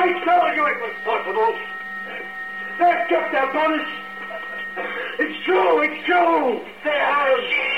I told you it was possible. They've kept their promise. It's true, it's true. They have.